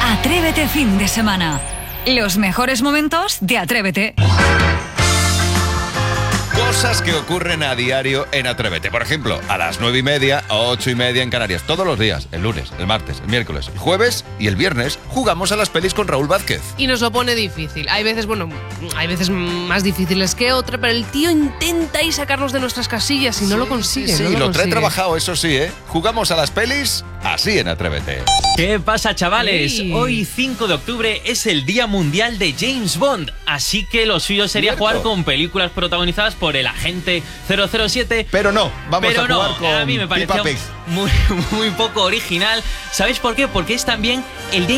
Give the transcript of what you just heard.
Atrévete fin de semana. Los mejores momentos de Atrévete. Cosas que ocurren a diario en Atrévete. Por ejemplo, a las 9:30 a 8:30 en Canarias. Todos los días, el lunes, el martes, el miércoles, el jueves y el viernes, jugamos a las pelis con Raúl Vázquez. Y nos lo pone difícil. Hay veces más difíciles que otra, pero el tío intenta ahí sacarnos de nuestras casillas y no lo consigue. Sí, no lo trae consigue. trabajado, eso sí, ¿eh? Jugamos a las pelis así en Atrévete. ¿Qué pasa, chavales? Sí. Hoy, 5 de octubre, es el Día Mundial de James Bond, así que lo suyo sería Cierto. jugar con películas protagonizadas por el agente 007. Pero no, vamos Pero a jugar con a mí me Peppa pareció Pig. muy poco original. ¿Sabéis por qué? Porque es también el Día